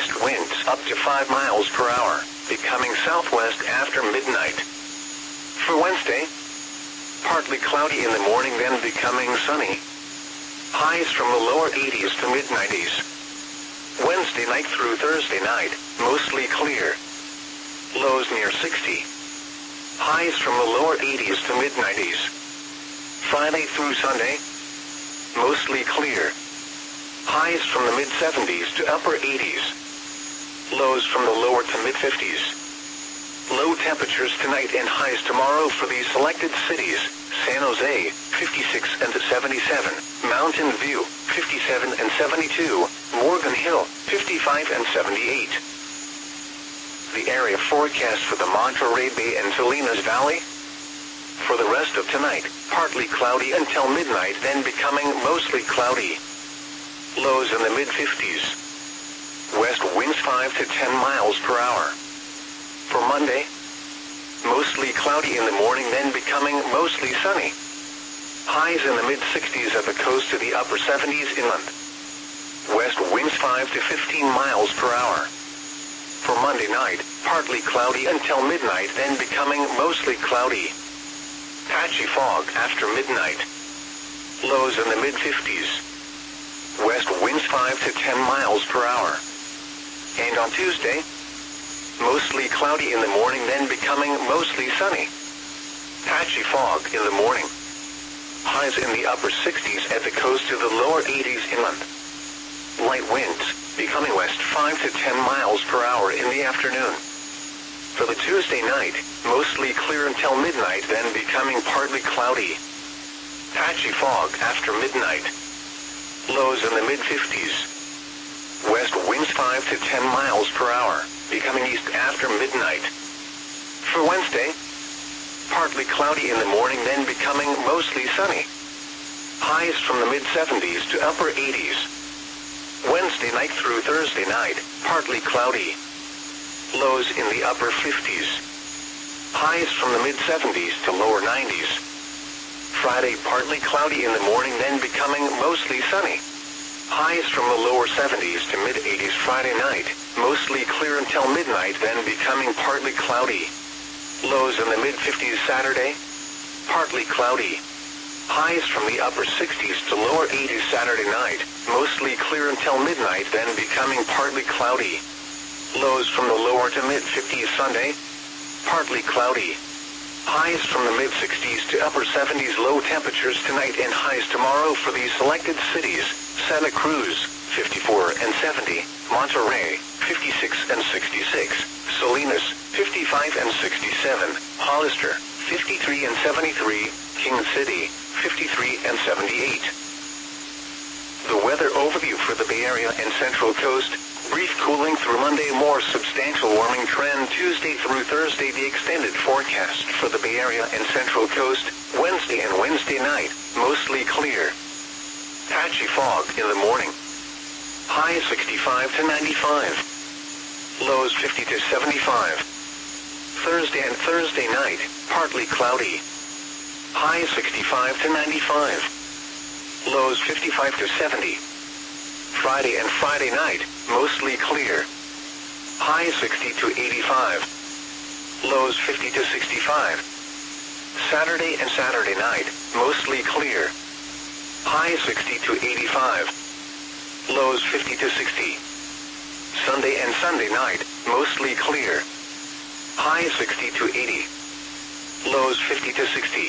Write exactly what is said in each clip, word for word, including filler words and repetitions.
west winds up to five miles per hour, becoming southwest after midnight. For Wednesday, partly cloudy in the morning, then becoming sunny. Highs from the lower eighties to mid-nineties. Wednesday night through Thursday night, mostly clear. Lows near sixty. Highs from the lower eighties to mid-nineties. Friday through Sunday, mostly clear. Highs from the mid-seventies to upper eighties. Lows from the lower to mid-fifties. Low temperatures tonight and highs tomorrow for these selected cities: San Jose, fifty-six and seventy-seven, Mountain View, fifty-seven and seventy-two, Morgan Hill, fifty-five and seventy-eight. The area forecast for the Monterey Bay and Salinas Valley. For the rest of tonight, partly cloudy until midnight, then becoming mostly cloudy. Lows in the mid-fifties. West winds five to ten miles per hour. For Monday, mostly cloudy in the morning, then becoming mostly sunny. Highs in the mid-sixties at the coast to the upper seventies inland. West winds five to fifteen miles per hour. For Monday night, partly cloudy until midnight, then becoming mostly cloudy. Patchy fog after midnight. Lows in the mid-fifties. West winds five to ten miles per hour. And on Tuesday, mostly cloudy in the morning, then becoming mostly sunny. Patchy fog in the morning. Highs in the upper sixties at the coast to the lower eighties inland. Light winds, becoming west five to ten miles per hour in the afternoon. For the Tuesday night, mostly clear until midnight, then becoming partly cloudy. Patchy fog after midnight. Lows in the mid-fifties. West winds five to ten miles per hour, becoming east after midnight. For Wednesday, partly cloudy in the morning, then becoming mostly sunny. Highs from the mid-seventies to upper eighties. Wednesday night through Thursday night, partly cloudy. Lows in the upper fifties. Highs from the mid-seventies to lower nineties. Friday partly cloudy in the morning, then becoming mostly sunny. Highs from the lower seventies to mid-eighties Friday night, mostly clear until midnight, then becoming partly cloudy. Lows in the mid-fifties Saturday, partly cloudy. Highs from the upper sixties to lower eighties Saturday night, mostly clear until midnight, then becoming partly cloudy. Lows from the lower to mid-fifties Sunday, partly cloudy. Highs from the mid-sixties to upper seventies. Low temperatures tonight and highs tomorrow for these selected cities: Santa Cruz, fifty-four and seventy, Monterey, fifty-six and sixty-six, Salinas, fifty-five and sixty-seven, Hollister, fifty-three and seventy-three, King City, fifty-three and seventy-eight. The weather overview for the Bay Area and Central Coast. Brief cooling through Monday, more substantial warming trend Tuesday through Thursday. The extended forecast for the Bay Area and Central Coast. Wednesday and Wednesday night, mostly clear. Patchy fog in the morning. High sixty-five to ninety-five. Lows fifty to seventy-five. Thursday and Thursday night, partly cloudy. High sixty-five to ninety-five. Lows fifty-five to seventy. Friday and Friday night, mostly clear. High sixty to eighty-five. Lows fifty to sixty-five. Saturday and Saturday night, mostly clear. High sixty to eighty-five. Lows fifty to sixty. Sunday and Sunday night, mostly clear. High sixty to eighty. Lows fifty to sixty.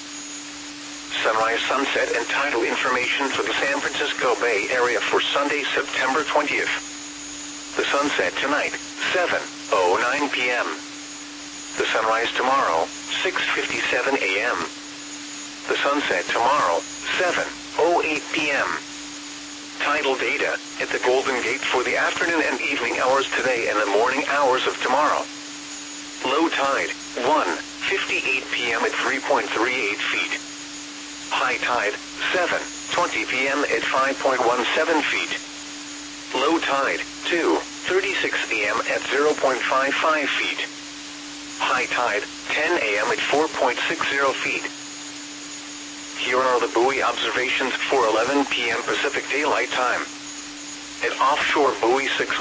Sunrise, sunset, and tidal information for the San Francisco Bay Area for Sunday, September twentieth. The sunset tonight, seven oh nine p m The sunrise tomorrow, six fifty-seven a m The sunset tomorrow, seven oh eight p m Tidal data at the Golden Gate for the afternoon and evening hours today and the morning hours of tomorrow. Low tide, one fifty-eight p m at three point three eight feet. High tide, seven twenty p m at five point one seven feet. Low tide, two thirty-six a m at zero point five five feet. High tide, ten a m at four point six zero feet. Here are the buoy observations for eleven p m Pacific Daylight Time. At offshore buoy six